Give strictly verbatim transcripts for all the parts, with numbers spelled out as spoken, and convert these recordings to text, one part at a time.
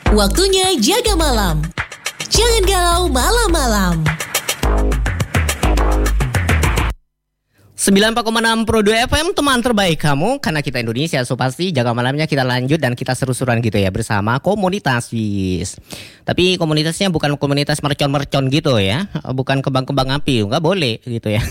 Waktunya jaga malam. Jangan galau malam-malam. sembilan puluh empat koma enam Pro dua F M, teman terbaik kamu. Karena kita Indonesia, so pasti jaga malamnya kita lanjut dan kita seru-seruan gitu ya bersama komunitas Wis. Tapi komunitasnya bukan komunitas mercon-mercon gitu ya. Bukan kembang-kembang api, nggak boleh gitu ya.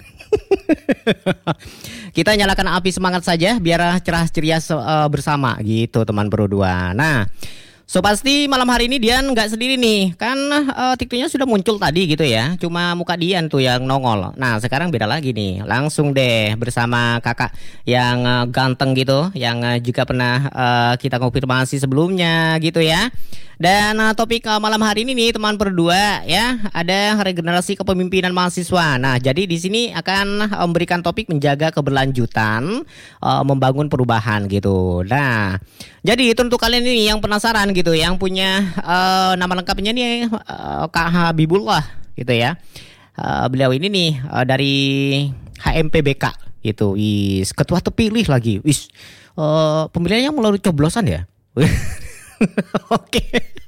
Kita nyalakan api semangat saja biar cerah ceria uh, bersama gitu teman Pro dua. Nah, so pasti malam hari ini Dian nggak sendiri nih. Kan uh, TikToknya sudah muncul tadi gitu ya. Cuma muka Dian tuh yang nongol. Nah sekarang beda lagi nih. Langsung deh bersama kakak yang uh, ganteng gitu. Yang uh, juga pernah uh, kita konfirmasi sebelumnya gitu ya. Dan uh, topik uh, malam hari ini nih teman berdua ya, ada regenerasi kepemimpinan mahasiswa. Nah, jadi di sini akan uh, memberikan topik menjaga keberlanjutan, uh, membangun perubahan gitu. Nah, jadi itu untuk kalian ini yang penasaran gitu, yang punya uh, nama lengkapnya nih uh, Kak Habibullah gitu ya. Uh, beliau ini nih uh, dari H M P B K gitu. Wis, ketua terpilih lagi. Wis, uh, pemilihannya melalui coblosan ya. Oke.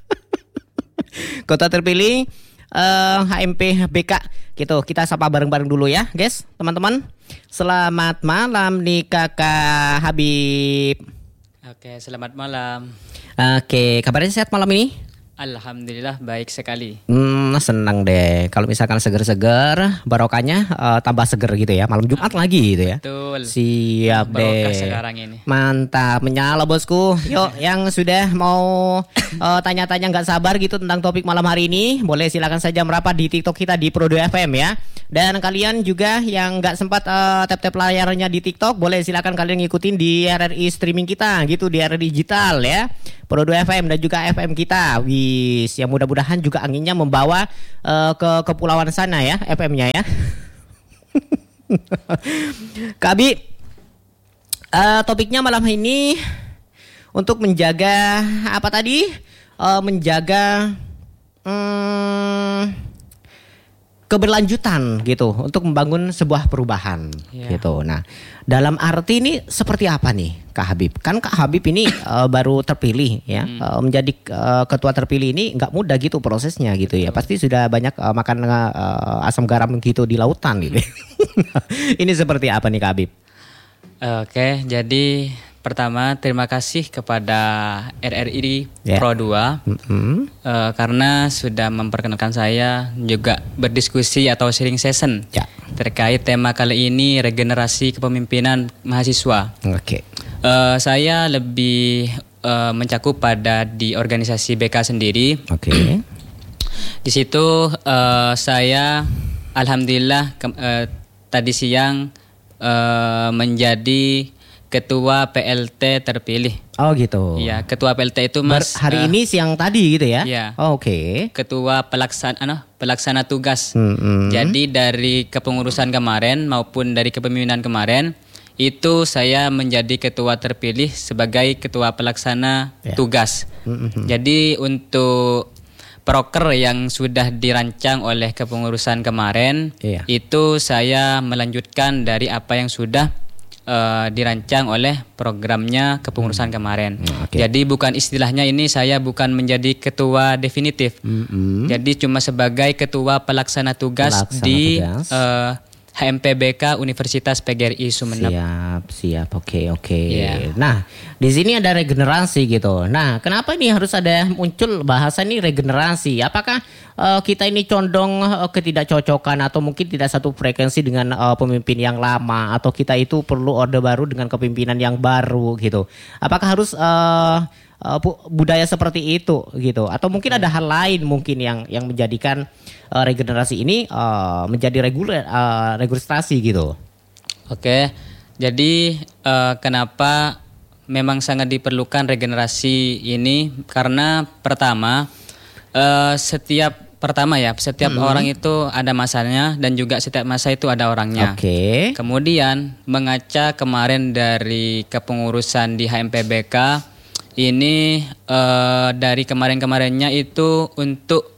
Kota terpilih uh, H M P B K gitu. Kita sapa bareng-bareng dulu ya, guys, teman-teman. Selamat malam nih Kakak Habib. Oke, selamat malam. Oke, kabarnya sehat malam ini? Alhamdulillah baik sekali. Hmm, senang deh. Kalau misalkan seger-seger, barokahnya uh, tambah seger gitu ya. Malam Jumat ah, lagi gitu ya. Betul. Siap deh. Barokah sekarang ini. Mantap, menyala bosku. Yuk, yang sudah mau uh, tanya-tanya nggak sabar gitu tentang topik malam hari ini, boleh silakan saja merapat di TikTok kita di Pro dua F M ya. Dan kalian juga yang nggak sempat uh, tap-tap layarnya di TikTok, boleh silakan kalian ngikutin di R R I streaming kita gitu, di R R I digital ya. Pro dua F M dan juga F M kita. Wis, yang mudah-mudahan juga anginnya membawa uh, ke kepulauan sana ya, F M-nya ya. Kabi, uh, topiknya malam ini untuk menjaga apa tadi? Uh, menjaga um, keberlanjutan gitu untuk membangun sebuah perubahan yeah. gitu. Nah, dalam arti ini seperti apa nih Kak Habib? Kan Kak Habib ini uh, baru terpilih ya, hmm. uh, menjadi uh, ketua terpilih ini nggak mudah gitu prosesnya gitu ya. Pasti sudah banyak uh, makan uh, asam garam gitu di lautan gitu. Ini seperti apa nih Kak Habib? Oke, jadi pertama terima kasih kepada R R I yeah. Pro dua mm-hmm. uh, karena sudah memperkenalkan saya juga berdiskusi atau sharing session yeah. terkait tema kali ini regenerasi kepemimpinan mahasiswa. Oke. Okay. Uh, saya lebih uh, mencakup pada di organisasi B K sendiri. Oke. Okay. Di situ uh, saya alhamdulillah ke, uh, tadi siang uh, menjadi Ketua P L T terpilih. Oh gitu. Iya, Ketua P L T itu Mas. Ber, hari uh, ini siang tadi gitu ya? Iya. Oh, oke. Okay. Ketua pelaksana, ano, pelaksana tugas. Mm-hmm. Jadi dari kepengurusan kemarin maupun dari kepemimpinan kemarin itu saya menjadi ketua terpilih sebagai ketua pelaksana yeah. tugas. Mm-hmm. Jadi untuk proker yang sudah dirancang oleh kepengurusan kemarin yeah. itu saya melanjutkan dari apa yang sudah Uh, dirancang oleh programnya kepengurusan hmm. kemarin. Okay. Jadi bukan istilahnya ini saya bukan menjadi ketua definitif. Mm-hmm. Jadi cuma sebagai ketua pelaksana tugas pelaksana di tugas. Uh, H M P B K Universitas P G R I Sumeneb. Siap, siap. Oke, oke. Yeah. Nah, di sini ada regenerasi gitu. Nah, kenapa ini harus ada muncul bahasa ini regenerasi? Apakah uh, kita ini condong uh, ketidakcocokan atau mungkin tidak satu frekuensi dengan uh, pemimpin yang lama atau kita itu perlu orde baru dengan kepemimpinan yang baru gitu? Apakah harus uh, uh, budaya seperti itu gitu? Atau mungkin ada hal lain mungkin yang yang menjadikan uh, regenerasi ini uh, menjadi reguler uh, registrasi gitu? Oke, jadi uh, kenapa memang sangat diperlukan regenerasi ini? Karena pertama, uh, setiap pertama ya, setiap hmm. orang itu ada masanya dan juga setiap masa itu ada orangnya. Oke. Okay. Kemudian mengaca kemarin dari kepengurusan di H M P B K ini uh, dari kemarin-kemarinnya itu untuk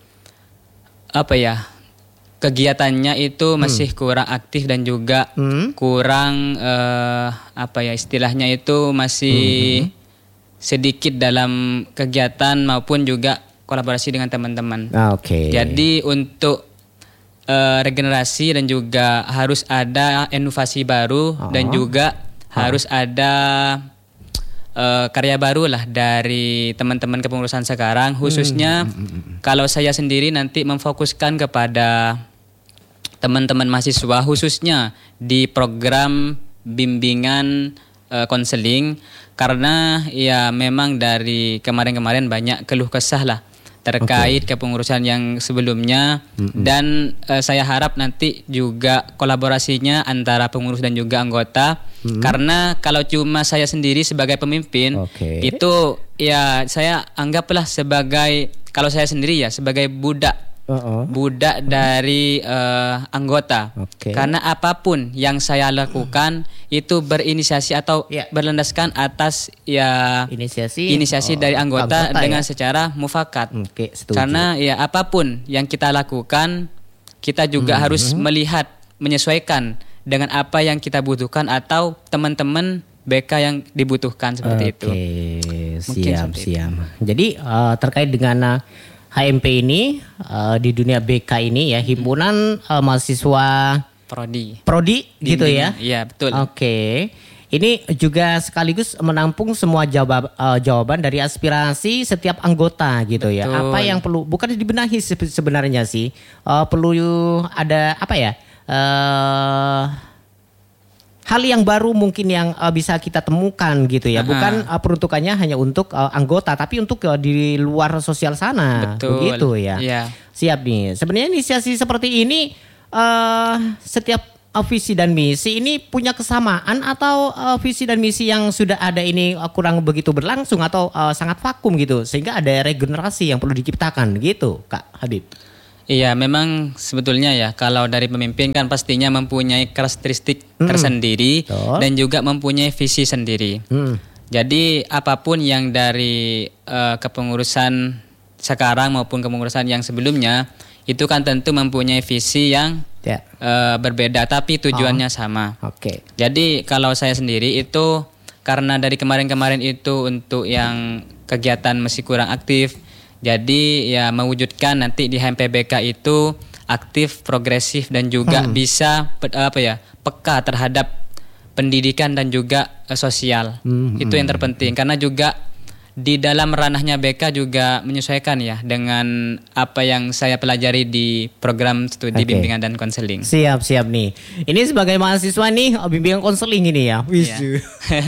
apa ya? Kegiatannya itu masih hmm. kurang aktif dan juga hmm. kurang uh, apa ya istilahnya itu masih hmm. sedikit dalam kegiatan maupun juga kolaborasi dengan teman-teman. Oke. Jadi untuk uh, regenerasi dan juga harus ada inovasi baru Oh. dan juga Oh. harus ada uh, karya baru lah dari teman-teman kepengurusan sekarang. Khususnya Hmm. kalau saya sendiri nanti memfokuskan kepada teman-teman mahasiswa khususnya di program bimbingan konseling uh, karena ya memang dari kemarin-kemarin banyak keluh kesah lah terkait okay. kepengurusan yang sebelumnya mm-hmm. dan uh, saya harap nanti juga kolaborasinya antara pengurus dan juga anggota mm-hmm. karena kalau cuma saya sendiri sebagai pemimpin okay. itu ya saya anggaplah sebagai kalau saya sendiri ya sebagai budak Uh-uh. budak dari uh, anggota okay. karena apapun yang saya lakukan itu berinisiasi atau yeah. berlandaskan atas ya inisiasi inisiasi oh, dari anggota, anggota dengan ya? Secara mufakat okay, karena ya apapun yang kita lakukan kita juga mm-hmm. harus melihat menyesuaikan dengan apa yang kita butuhkan atau teman-teman B K yang dibutuhkan seperti okay. itu. Siap siap. Jadi uh, terkait dengan uh, H M P ini uh, di dunia B K ini ya himpunan uh, mahasiswa prodi prodi gitu ya. Iya betul. Oke. Okay. Ini juga sekaligus menampung semua jawab, uh, jawaban dari aspirasi setiap anggota gitu betul. Ya. Apa yang perlu bukan dibenahi sebenarnya sih uh, perlu ada apa ya uh, hal yang baru mungkin yang uh, bisa kita temukan gitu ya. Bukan uh, peruntukannya hanya untuk uh, anggota tapi untuk uh, di luar sosial sana. Betul. Begitu ya. Iya. Siap nih. Sebenarnya inisiasi seperti ini uh, setiap uh, visi dan misi ini punya kesamaan atau uh, visi dan misi yang sudah ada ini uh, kurang begitu berlangsung atau uh, sangat vakum gitu sehingga ada regenerasi yang perlu diciptakan gitu, Kak Habib. Iya, memang sebetulnya ya kalau dari pemimpin kan pastinya mempunyai karakteristik hmm. tersendiri Betul. Dan juga mempunyai visi sendiri. Hmm. Jadi apapun yang dari uh, kepengurusan sekarang maupun kepengurusan yang sebelumnya itu kan tentu mempunyai visi yang yeah. uh, berbeda tapi tujuannya oh. sama. Oke. Okay. Jadi kalau saya sendiri itu karena dari kemarin-kemarin itu untuk yang kegiatan masih kurang aktif. Jadi ya mewujudkan nanti di H M P B K itu aktif, progresif dan juga hmm. bisa apa ya peka terhadap pendidikan dan juga uh, sosial. Hmm. Itu yang terpenting karena juga di dalam ranahnya B K juga menyesuaikan ya dengan apa yang saya pelajari di program studi okay. bimbingan dan konseling. Siap siap nih. Ini sebagai mahasiswa nih bimbingan konseling ini ya. Yeah.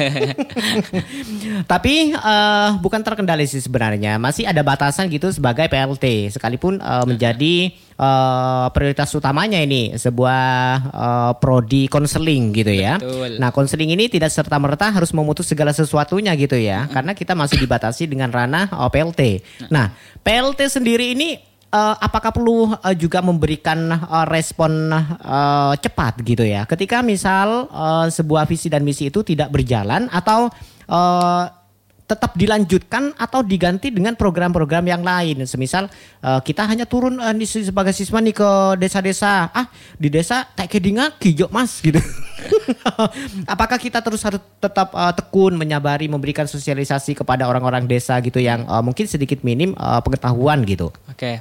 Tapi uh, bukan terkendali sih sebenarnya. Masih ada batasan gitu sebagai P L T sekalipun uh, menjadi uh, prioritas utamanya ini sebuah uh, prodi konseling gitu ya. Betul. Nah, konseling ini tidak serta-merta harus memutus segala sesuatunya gitu ya. Hmm. Karena kita masih dibatasi dengan ranah uh, P L T. Nah, P L T sendiri ini Uh, apakah perlu uh, juga memberikan uh, respon uh, cepat gitu ya ketika misal uh, sebuah visi dan misi itu tidak berjalan atau uh, tetap dilanjutkan atau diganti dengan program-program yang lain. Semisal uh, kita hanya turun uh, sebagai siswa nih ke desa-desa. Ah, di desa tak kedinga kijok mas gitu. Apakah kita terus harus tetap uh, tekun menyabari memberikan sosialisasi kepada orang-orang desa gitu yang uh, mungkin sedikit minim uh, pengetahuan gitu. Oke. Okay.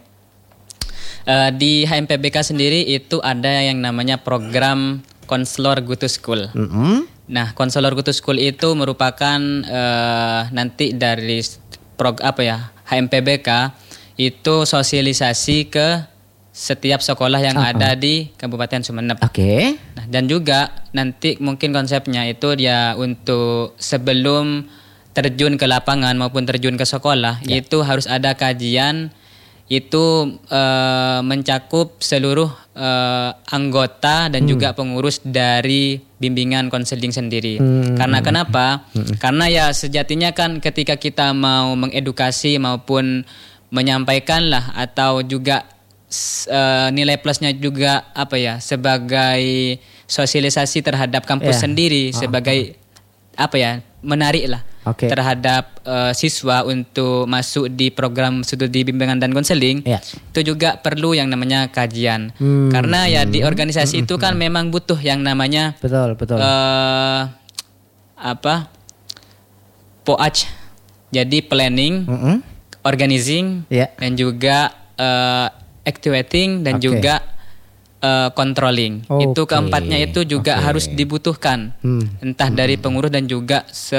Uh, di H M P B K sendiri itu ada yang namanya program Konselor Go to School. Mm-hmm. Nah, Konselor Go to School itu merupakan uh, nanti dari prog apa ya H M P B K itu sosialisasi ke setiap sekolah yang uh-huh. ada di Kabupaten Sumeneb. Oke. Okay. Nah, dan juga nanti mungkin konsepnya itu dia untuk sebelum terjun ke lapangan maupun terjun ke sekolah yeah. itu harus ada kajian. Itu uh, mencakup seluruh uh, anggota dan hmm. juga pengurus dari bimbingan konseling sendiri. Hmm. Karena kenapa? Hmm. Karena ya sejatinya kan ketika kita mau mengedukasi maupun menyampaikan lah atau juga uh, nilai plusnya juga apa ya sebagai sosialisasi terhadap kampus yeah. sendiri oh. sebagai apa ya menarik lah. Okay. Terhadap uh, siswa untuk masuk di program studi bimbingan dan konseling yeah. itu juga perlu yang namanya kajian hmm. karena ya di organisasi hmm. itu kan hmm. memang butuh yang namanya betul betul uh, apa poach Jadi planning, Mm-mm. organizing, Ya. dan juga uh, activating dan Oke. juga uh, controlling. Oke. Itu keempatnya itu juga Oke. harus dibutuhkan, Hmm. entah dari pengurus dan juga se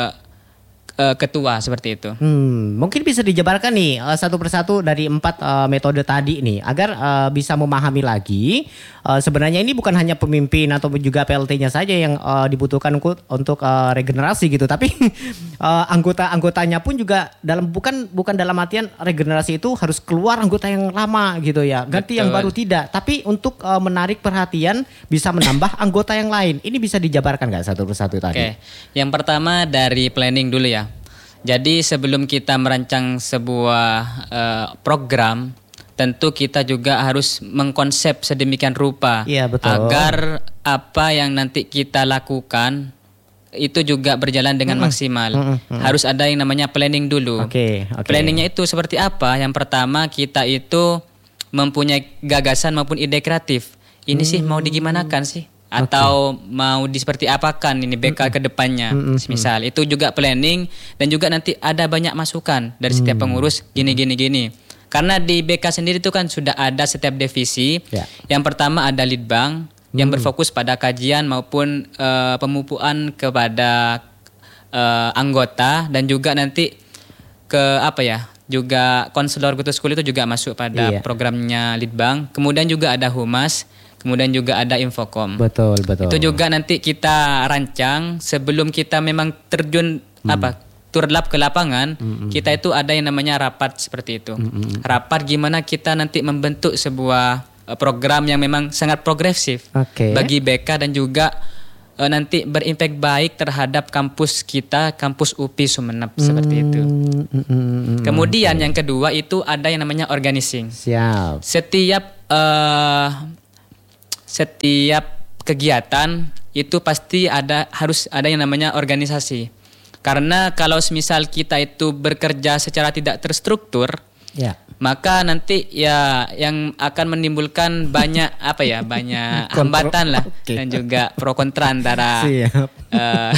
uh, ketua seperti itu. Hmm, mungkin bisa dijabarkan nih uh, satu persatu dari empat uh, metode tadi nih agar uh, bisa memahami lagi uh, sebenarnya ini bukan hanya pemimpin atau juga P L T-nya saja yang uh, dibutuhkan untuk, untuk uh, regenerasi gitu, tapi uh, anggota-anggotanya pun juga dalam bukan bukan dalam artian regenerasi itu harus keluar anggota yang lama gitu ya, ganti Betul. yang baru tidak, tapi untuk uh, menarik perhatian bisa menambah anggota yang lain. Ini bisa dijabarkan nggak satu persatu tadi? Oke, yang pertama dari planning dulu ya. Jadi sebelum kita merancang sebuah uh, program, tentu kita juga harus mengkonsep sedemikian rupa Iya, betul. agar apa yang nanti kita lakukan itu juga berjalan dengan maksimal. Mm-mm. Harus ada yang namanya planning dulu. Oke, oke. Planningnya itu seperti apa? Yang pertama kita itu mempunyai gagasan maupun ide kreatif. Ini sih mau digimanakan sih? Atau mau di seperti apakan ini B K ke depannya. Misal itu juga planning dan juga nanti ada banyak masukan dari setiap pengurus gini gini gini. Karena di B K sendiri itu kan sudah ada setiap divisi. Ya. Yang pertama ada lead bank yang berfokus pada kajian maupun uh, pemupuan kepada uh, anggota dan juga nanti ke apa ya? Juga konselor Good to School itu juga masuk pada Iya. programnya lead bank. Kemudian juga ada humas. Kemudian juga ada Infocom. Betul, betul. Itu juga nanti kita rancang sebelum kita memang terjun apa turlap ke lapangan, kita itu ada yang namanya rapat seperti itu. Rapat gimana kita nanti membentuk sebuah eh, program yang memang sangat progresif Oke. bagi B K dan juga eh, nanti berimpact baik terhadap kampus kita, kampus U P I Sumeneb seperti itu. Mm, mm, mm, mm. Kemudian yang kedua itu ada yang namanya organizing. Siap. Setiap eh, setiap kegiatan itu pasti ada harus ada yang namanya organisasi. Karena kalau semisal kita itu bekerja secara tidak terstruktur, Ya. maka nanti ya yang akan menimbulkan banyak apa ya banyak Kontro- hambatan lah Oke. dan juga pro kontra antara Siap. eh,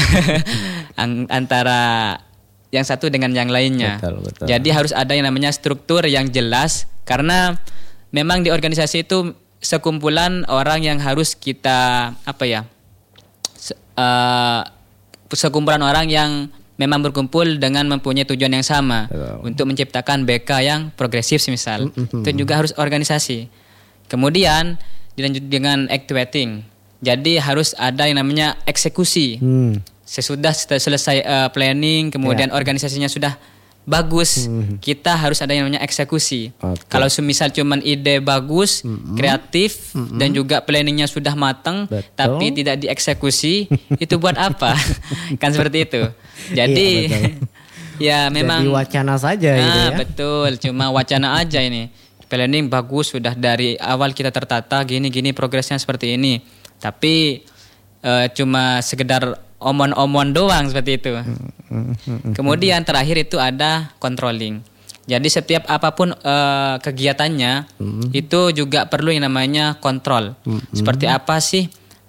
ang- antara yang satu dengan yang lainnya. Betul, betul. Jadi harus ada yang namanya struktur yang jelas karena memang di organisasi itu sekumpulan orang yang harus kita apa ya se- eh, sekumpulan orang yang memang berkumpul dengan mempunyai tujuan yang sama Betul. untuk menciptakan B K yang progresif semisal. Itu juga harus organisasi. Kemudian dilanjut dengan activating. Jadi harus ada yang namanya eksekusi. Hmm. Sesudah setelah selesai uh, planning, kemudian Ya. organisasinya sudah bagus, kita harus ada yang namanya eksekusi. Oke. Kalau semisal cuman ide bagus, kreatif, dan juga planningnya sudah matang, Betul. tapi tidak dieksekusi, itu buat apa? Kan seperti itu. Jadi, Iya, betul. ya memang. Jadi wacana saja Nah, gitu ya. betul, cuma wacana aja ini. Planning bagus, sudah dari awal kita tertata, gini-gini progresnya seperti ini. Tapi eh, cuma sekedar omon-omon doang seperti itu. Kemudian terakhir itu ada controlling. Jadi setiap apapun eh, kegiatannya itu juga perlu yang namanya kontrol. Seperti apa sih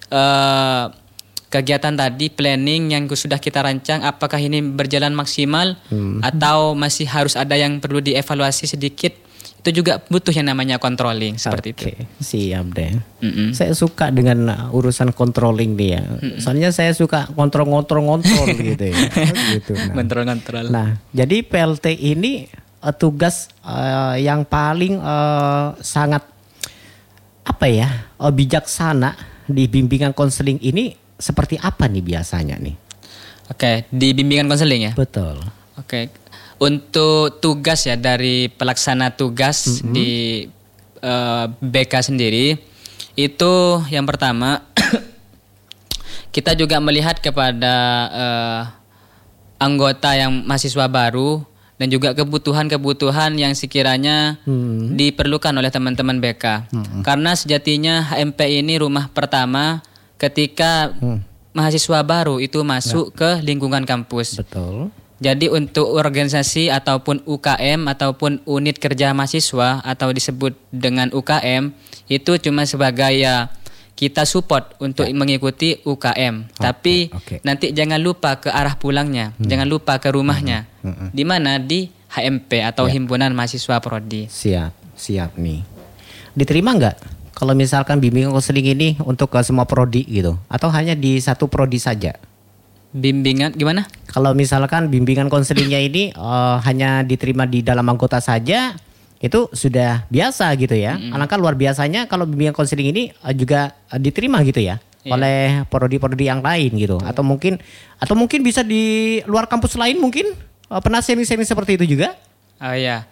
eh, kegiatan tadi planning yang sudah kita rancang, apakah ini berjalan maksimal atau masih harus ada yang perlu dievaluasi sedikit? Itu juga butuh yang namanya controlling seperti itu. Oke, siap deh. Mm-mm. Saya suka dengan uh, urusan controlling dia. Soalnya saya suka kontrol-kontrol-kontrol gitu ya. Gitu. Nah. Kontrol-kontrol. Nah, jadi P L T ini uh, tugas uh, yang paling uh, sangat apa ya uh, bijaksana di bimbingan konseling ini seperti apa nih biasanya nih? Oke, di bimbingan konseling ya. Betul. Oke, untuk tugas ya dari pelaksana tugas di eh, B K sendiri itu yang pertama kita juga melihat kepada eh, anggota yang mahasiswa baru dan juga kebutuhan-kebutuhan yang sekiranya Hmm. diperlukan oleh teman-teman B K. Karena sejatinya H M P ini rumah pertama ketika mahasiswa baru itu masuk ke lingkungan kampus. Betul. Jadi untuk organisasi ataupun U K M ataupun unit kerja mahasiswa atau disebut dengan U K M itu cuma sebagai ya kita support untuk Ya. mengikuti U K M. Tapi oke. nanti jangan lupa ke arah pulangnya, Hmm. jangan lupa ke rumahnya. Di mana di H M P atau Ya. Himpunan Mahasiswa Prodi. Siap, siap nih. Diterima nggak kalau misalkan bimbingan konseling ini untuk ke semua prodi gitu? Atau hanya di satu prodi saja? Bimbingan gimana? Kalau misalkan bimbingan konselingnya ini eh, hanya diterima di dalam anggota saja, itu sudah biasa gitu ya. Alangkah luar biasanya kalau bimbingan konseling ini eh, juga eh, diterima gitu ya Iya. oleh prodi-prodi yang lain gitu. Atau mungkin atau mungkin bisa di luar kampus lain mungkin eh, pernah sharing-sharing seperti itu juga? Oh ya,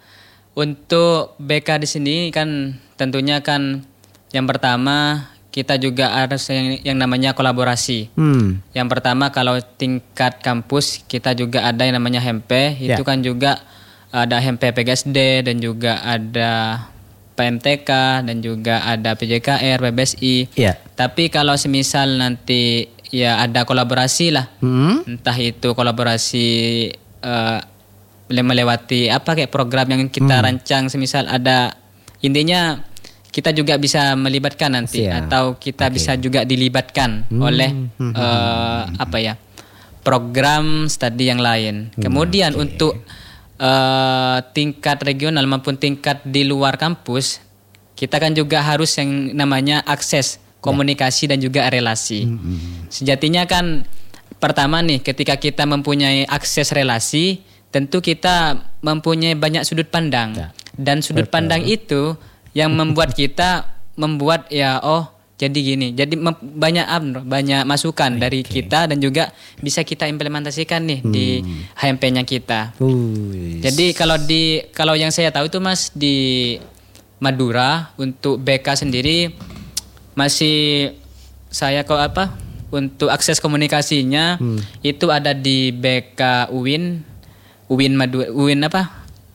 untuk B K di sini kan tentunya kan yang pertama kita juga harus yang, yang namanya kolaborasi. Hmm. Yang pertama kalau tingkat kampus kita juga ada yang namanya H M P, itu Ya. kan juga ada H M P P G S D dan juga ada P M T K dan juga ada P J K R, P B S I. Ya. Tapi kalau semisal nanti ya ada kolaborasi lah, Hmm. entah itu kolaborasi eh, melewati apa kayak program yang kita rancang, semisal ada intinya kita juga bisa melibatkan nanti Siap. atau kita Oke. bisa juga dilibatkan oleh eh, apa ya program studi yang lain. Kemudian oke. untuk eh, tingkat regional maupun tingkat di luar kampus kita kan juga harus yang namanya akses komunikasi dan juga relasi. Sejatinya kan pertama nih ketika kita mempunyai akses relasi tentu kita mempunyai banyak sudut pandang Ya. dan sudut pandang itu yang membuat kita membuat ya oh jadi gini jadi mem- banyak am- banyak masukan dari kita dan juga bisa kita implementasikan nih di H M P-nya kita. Wih. Jadi kalau di kalau yang saya tahu itu Mas di Madura untuk B K sendiri masih saya kok apa untuk akses komunikasinya itu ada di B K U I N U I N Madura U I N apa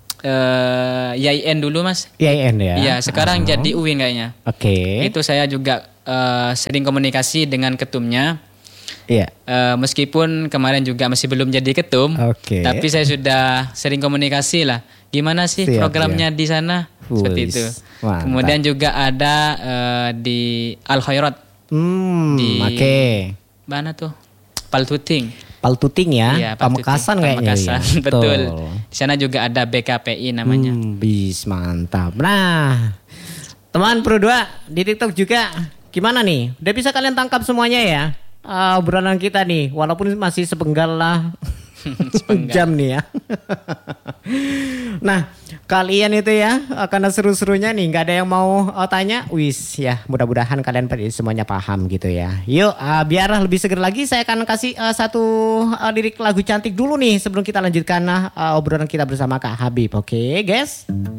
eh Y I N dulu Mas. I I N ya. Iya, sekarang Oh. jadi U I N kayaknya. Oke. Itu saya juga eh, sering komunikasi dengan ketumnya. Iya. Eh, meskipun kemarin juga masih belum jadi ketum, Oke. tapi saya sudah sering komunikasi lah. Gimana sih Siap, programnya di sana? Seperti Wis, itu. mantap. Kemudian juga ada eh, di Al Khairat Hmm, di oke. mana tuh? Paltuting. Paltuting ya, Iya, Pamekasan Paltuting. kayaknya. Pamekasan, ya. betul. Di sana juga ada B K P I namanya. Hmm, bis mantap. Nah, teman Pro dua di TikTok juga gimana nih? Udah bisa kalian tangkap semuanya ya? Ah, obrolan kita nih, walaupun masih sepenggal lah. Jam nih ya. Nah, kalian itu ya karena seru-serunya nih nggak ada yang mau uh, tanya. Wis ya, mudah-mudahan kalian pada semuanya paham gitu ya. Yuk, uh, biar lebih seger lagi saya akan kasih uh, satu uh, lirik lagu cantik dulu nih sebelum kita lanjutkan uh, obrolan kita bersama Kak Habib. Oke, guys.